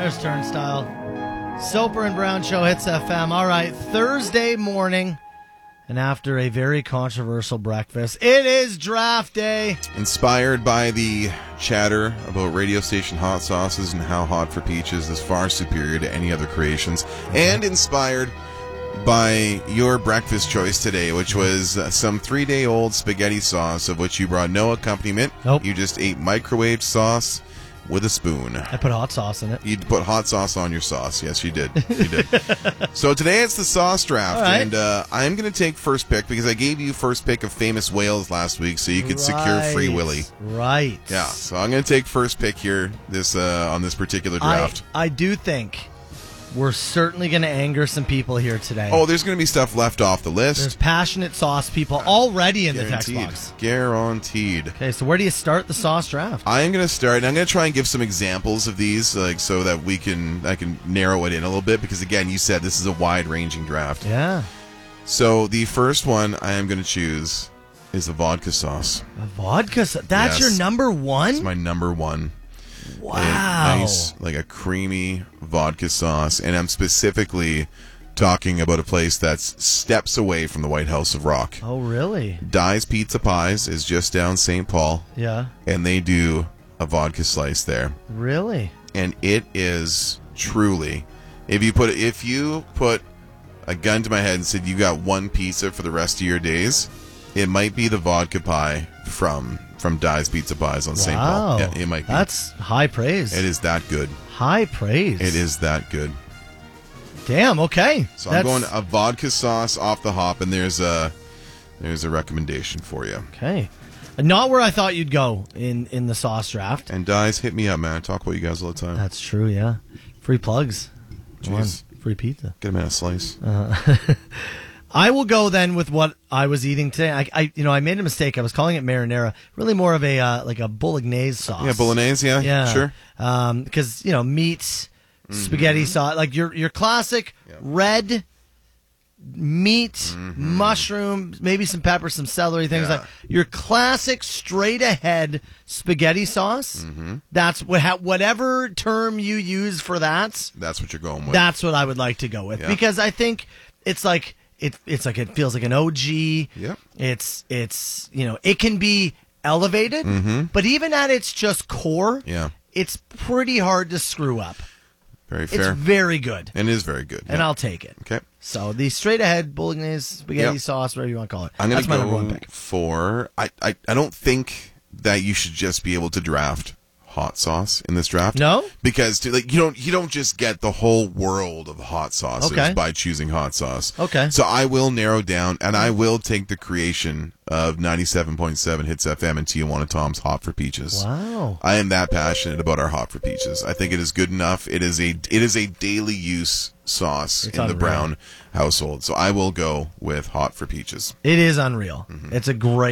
There's Turnstile. Soper and Brown Show hits FM. All right, Thursday morning, and after a very controversial breakfast, it is draft day. Inspired by the chatter about radio station hot sauces and how Hot for Peaches is far superior to any other creations, and inspired by your breakfast choice today, which was some 3-day-old spaghetti sauce, of which you brought no accompaniment. Nope. You just ate microwave sauce with a spoon. I put hot sauce in it. You put hot sauce on your sauce. Yes, you did. You did. So today it's the sauce draft, right. and I'm going to take first pick because I gave you first pick of Famous Wales last week, so you could secure Free Willy. Right. Yeah. So I'm going to take first pick here on this particular draft. I do think we're certainly going to anger some people here today. Oh, there's going to be stuff left off the list. There's passionate sauce people already in the text Guaranteed. box. Guaranteed. Okay, so where do you start the sauce draft? I am going to start, and I'm going to try and give some examples of these, like so that I can narrow it in a little bit, because again, you said this is a wide-ranging draft. Yeah. So the first one I am going to choose is a vodka sauce. A vodka sauce? That's Yes. your number one? It's my number one. Wow. A nice, like a creamy vodka sauce, and I'm specifically talking about a place that's steps away from the White House of Rock. Oh, really? Dye's Pizza Pies is just down St. Paul, Yeah. and they do a vodka slice there. Really? And it is truly, if you put a gun to my head and said you got one pizza for the rest of your days, it might be the vodka pie from Dye's Pizza Pies on St. Paul. Yeah, it might be. That's high praise. It is that good. High praise. It is that good. Damn, okay. So I'm going a vodka sauce off the hop, and there's a recommendation for you. Okay. Not where I thought you'd go in the sauce draft. And Dye's, hit me up, man. I talk about you guys all the time. That's true, yeah. Free plugs. Come on, Jeez. free pizza. Get a man a slice. I will go then with what I was eating today. I made a mistake. I was calling it marinara. Really more of a like a bolognese sauce. Yeah, bolognese. Yeah, sure. Because meat, spaghetti sauce, like your classic red meat, mushroom, maybe some pepper, some celery, things like your classic straight ahead spaghetti sauce. That's whatever term you use for that. That's what you're going with. That's what I would like to go with, because I think it's like it feels like an OG. Yep. It's it can be elevated, but even at its just core, it's pretty hard to screw up. Very fair. It's very good. And it is very good. And I'll take it. Okay. So the straight ahead bolognese spaghetti sauce, whatever you want to call it. I'm going to That's my number one go pick. for. I don't think that you should just be able to draft hot sauce in this draft. No? Because you don't just get the whole world of hot sauces by choosing hot sauce. Okay. So I will narrow down, and I will take the creation of 97.7 Hits FM and Tijuana Tom's Hot for Peaches. Wow. I am that passionate about our Hot for Peaches. I think it is good enough. It is a daily use sauce in the Brown household. So I will go with Hot for Peaches. It is unreal. It's a great